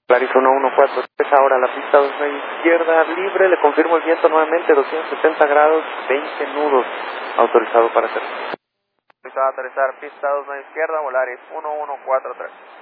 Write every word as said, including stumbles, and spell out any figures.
Polaris uno uno cuatro tres, ahora la pista dos media izquierda, libre, le confirmo el viento nuevamente, doscientos setenta grados, veinte nudos, autorizado para hacer. Autorizado a aterrizar, pista dos media izquierda, Polaris uno uno cuatro tres.